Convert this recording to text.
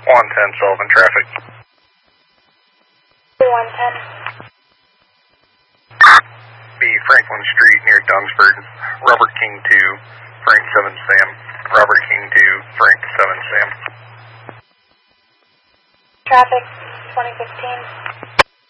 110 Sullivan traffic. 110. Be Franklin Street near Dunsford. Robert King 2, Frank 7 Sam. Robert King 2, Frank 7 Sam. Traffic 2015.